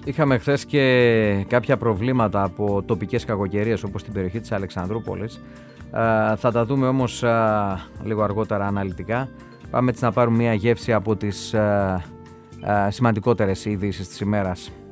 Είχαμε χθες και κάποια προβλήματα από τοπικές κακοκαιρίες όπως στην περιοχή της Αλεξανδρούπολης. Θα τα δούμε όμως λίγο αργότερα αναλυτικά. Πάμε έτσι να πάρουμε μια γεύση από τις σημαντικότερες ειδήσεις της ημέρας.